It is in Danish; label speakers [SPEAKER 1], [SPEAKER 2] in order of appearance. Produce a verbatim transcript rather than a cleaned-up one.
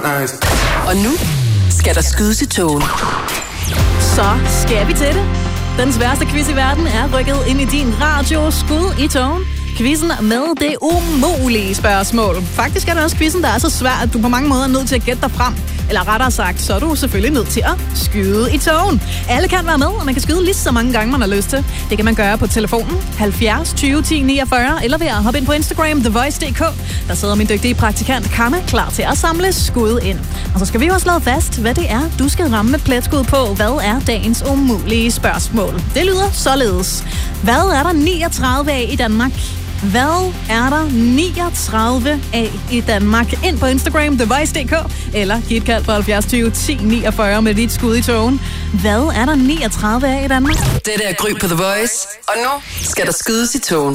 [SPEAKER 1] nice.
[SPEAKER 2] Og nu skal der skydes i togen.
[SPEAKER 3] Så skal vi til det. Den sværeste quiz i verden er rykket ind i din radio. Skud i togen. Quizzen med det umulige spørgsmål. Faktisk er det også quizzen, der er så svær, at du på mange måder er nødt til at gætte dig frem. Eller rettere sagt, så er du selvfølgelig nødt til at skyde i togen. Alle kan være med, og man kan skyde lige så mange gange, man har lyst til. Det kan man gøre på telefonen halvfjerds tyve ti niogfyrre, eller ved at hoppe ind på Instagram, the voice punktum d k. Der sidder min dygtige praktikant Karma klar til at samle skud ind. Og så skal vi jo også slå fast, hvad det er, du skal ramme med pletskud på. Hvad er dagens umulige spørgsmål? Det lyder således. Hvad er der niogtredive af i Danmark? Hvad er der niogtredive af i Danmark? Ind på Instagram, the voice punktum d k, eller giv et kald på halvfjerds tyve ti niogfyrre med dit skud i togen. Hvad er der niogtredive af i Danmark?
[SPEAKER 2] Det er Gry på The Voice, og nu skal der skydes i togen.